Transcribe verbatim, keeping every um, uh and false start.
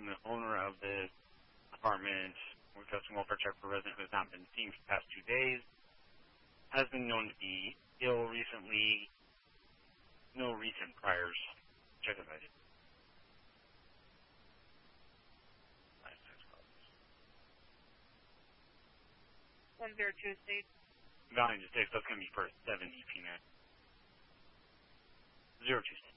from the owner of the apartment. Requesting welfare check for a resident who has not been seen for the past two days. Has been known to be ill recently. No recent priors. Check invited. one zero two state. Valiant six, that's going to be for seven E P N. zero two state.